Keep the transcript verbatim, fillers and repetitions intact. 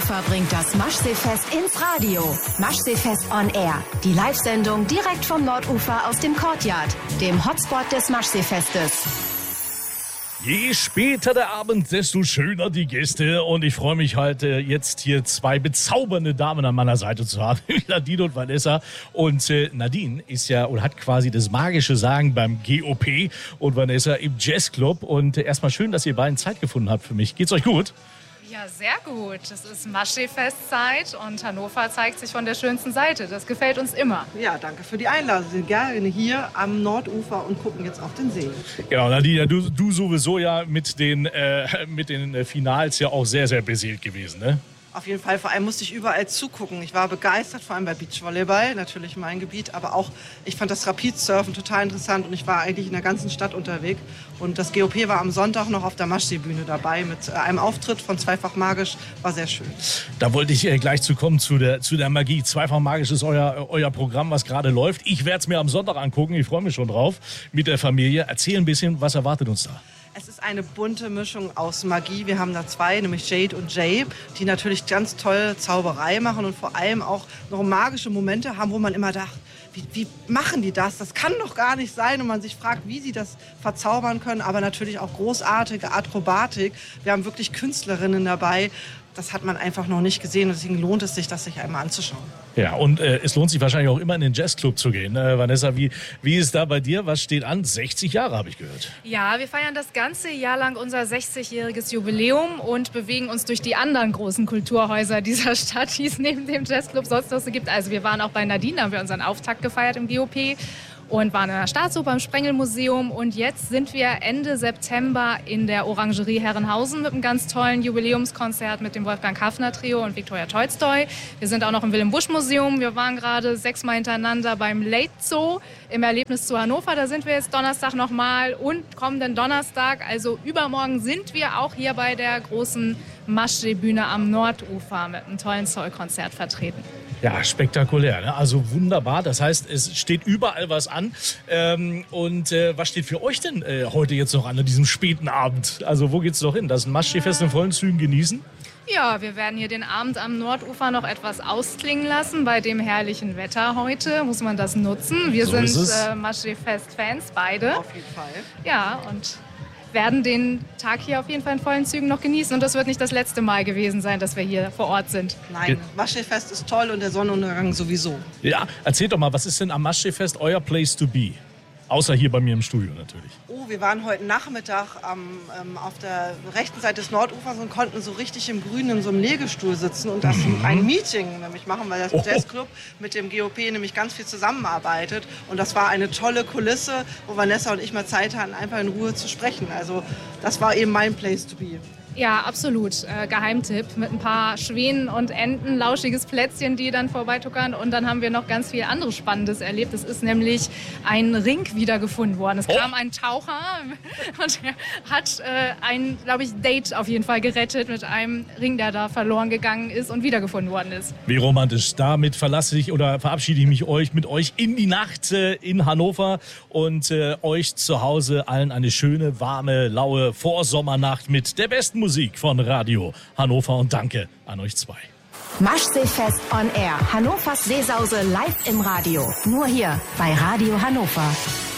Hannover bringt das Maschseefest ins Radio. Maschseefest on Air. Die Live-Sendung direkt vom Nordufer aus dem Courtyard, dem Hotspot des Maschseefestes. Je später der Abend, desto schöner die Gäste. Und ich freue mich halt äh, jetzt hier zwei bezaubernde Damen an meiner Seite zu haben. Nadine und Vanessa. Und äh, Nadine ist ja oder hat quasi das magische Sagen beim G O P und Vanessa im Jazzclub. Und äh, erstmal schön, dass ihr beiden Zeit gefunden habt für mich. Geht's euch gut? Ja, sehr gut. Es ist Maschseefestzeit und Hannover zeigt sich von der schönsten Seite. Das gefällt uns immer. Ja, danke für die Einladung. Wir sind gerne hier am Nordufer und gucken jetzt auf den See. Genau, Nadine, du, du sowieso ja mit den, äh, mit den Finals ja auch sehr, sehr beseelt gewesen, ne? Auf jeden Fall, vor allem musste ich überall zugucken. Ich war begeistert, vor allem bei Beachvolleyball, natürlich mein Gebiet, aber auch, ich fand das Rapidsurfen total interessant und ich war eigentlich in der ganzen Stadt unterwegs. Und das G O P war am Sonntag noch auf der Maschseebühne dabei mit einem Auftritt von Zweifach Magisch, war sehr schön. Da wollte ich äh, gleich zu kommen, zu der, zu der Magie. Zweifach Magisch ist euer, euer Programm, was gerade läuft. Ich werde es mir am Sonntag angucken, ich freue mich schon drauf, mit der Familie. Erzähl ein bisschen, was erwartet uns da? Es ist eine bunte Mischung aus Magie. Wir haben da zwei, nämlich Jade und Jay, die natürlich ganz toll Zauberei machen und vor allem auch noch magische Momente haben, wo man immer dachte, wie, wie machen die das? Das kann doch gar nicht sein. Und man sich fragt, wie sie das verzaubern können. Aber natürlich auch großartige Akrobatik. Wir haben wirklich Künstlerinnen dabei. Das hat man einfach noch nicht gesehen. Deswegen lohnt es sich, das sich einmal anzuschauen. Ja, und äh, es lohnt sich wahrscheinlich auch immer in den Jazzclub zu gehen. Äh, Vanessa, wie, wie ist da bei dir? Was steht an? sechzig Jahre habe ich gehört. Ja, wir feiern das ganze Jahr lang unser sechzigjähriges Jubiläum und bewegen uns durch die anderen großen Kulturhäuser dieser Stadt, die es neben dem Jazzclub sonst noch so gibt. Also wir waren auch bei Nadine, da haben wir unseren Auftakt gefeiert im G O P. Und waren in der Staatsoper im Sprengelmuseum. Und jetzt sind wir Ende September in der Orangerie Herrenhausen mit einem ganz tollen Jubiläumskonzert mit dem Wolfgang Hafner Trio und Viktoria Tolstoi. Wir sind auch noch im Wilhelm-Busch-Museum. Wir waren gerade sechsmal hintereinander beim Late Zoo im Erlebnis zu Hannover. Da sind wir jetzt Donnerstag nochmal und kommenden Donnerstag, also übermorgen, sind wir auch hier bei der großen Maschsee-Bühne am Nordufer mit einem tollen Zollkonzert vertreten. Ja, spektakulär, ne? Also wunderbar. Das heißt, es steht überall was an. Ähm, und äh, was steht für euch denn äh, heute jetzt noch an, an diesem späten Abend? Also wo geht's noch hin? Das Maschseefest in vollen Zügen genießen? Ja, wir werden hier den Abend am Nordufer noch etwas ausklingen lassen. Bei dem herrlichen Wetter heute muss man das nutzen. Wir So sind äh, Maschseefest-Fans, beide. Auf jeden Fall. Ja, und werden den Tag hier auf jeden Fall in vollen Zügen noch genießen. Und das wird nicht das letzte Mal gewesen sein, dass wir hier vor Ort sind. Nein, Maschseefest ist toll und der Sonnenuntergang sowieso. Ja, erzählt doch mal, was ist denn am Maschseefest euer Place to be? Außer hier bei mir im Studio natürlich. Oh, wir waren heute Nachmittag ähm, ähm, auf der rechten Seite des Nordufers und konnten so richtig im Grünen in so einem Liegestuhl sitzen und das mhm. ein Meeting nämlich machen, weil das oh. Jazzclub mit dem G O P nämlich ganz viel zusammenarbeitet. Und das war eine tolle Kulisse, wo Vanessa und ich mal Zeit hatten, einfach in Ruhe zu sprechen. Also das war eben mein Place to be. Ja, absolut. Äh, Geheimtipp mit ein paar Schwänen und Enten, lauschiges Plätzchen, die dann vorbeituckern. Und dann haben wir noch ganz viel anderes Spannendes erlebt. Es ist nämlich ein Ring wiedergefunden worden. Es kam ein Taucher und er hat äh, ein, glaube ich, Date auf jeden Fall gerettet mit einem Ring, der da verloren gegangen ist und wiedergefunden worden ist. Wie romantisch. Damit verlasse ich oder verabschiede ich mich euch mit euch in die Nacht äh, in Hannover und äh, euch zu Hause allen eine schöne, warme, laue Vorsommernacht mit der besten Musik von Radio Hannover und danke an euch zwei. Maschseefest on Air. Hannovers Seesause live im Radio. Nur hier bei Radio Hannover.